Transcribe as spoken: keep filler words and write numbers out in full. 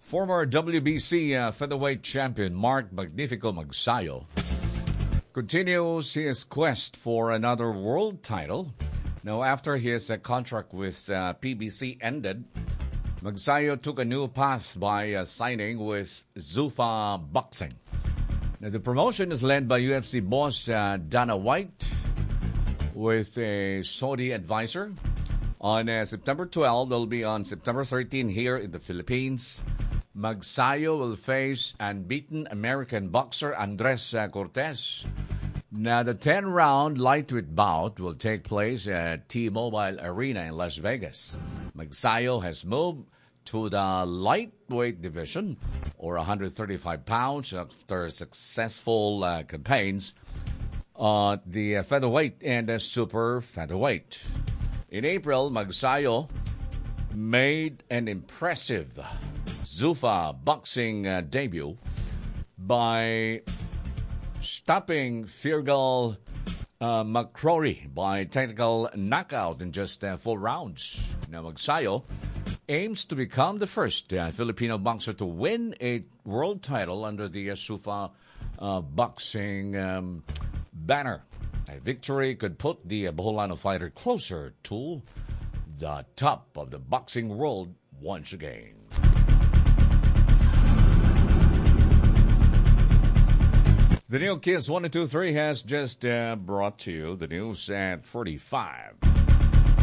Former W B C uh, featherweight champion Mark Magnifico Magsayo continues his quest for another world title. Now, after his uh, contract with uh, P B C ended, Magsayo took a new path by uh, signing with Zuffa Boxing. Now, the promotion is led by U F C boss uh, Dana White with a Saudi advisor. On uh, September twelfth, it'll be on September thirteenth here in the Philippines. Magsayo will face unbeaten American boxer Andres uh, Cortez. Now, the ten-round lightweight bout will take place at T-Mobile Arena in Las Vegas. Magsayo has moved to the lightweight division, or one hundred thirty-five pounds, after successful uh, campaigns on uh, the uh, featherweight and uh, super featherweight. In April, Magsayo made an impressive Zuffa Boxing uh, debut by stopping Fergal uh, McCrory by technical knockout in just uh, four rounds. Now, Magsayo aims to become the first uh, Filipino boxer to win a world title under the uh, Zuffa uh, Boxing um, banner. A victory could put the uh, Boholano fighter closer to the top of the boxing world once again. The new Kiss one two three has just uh, brought to you the news at forty-five.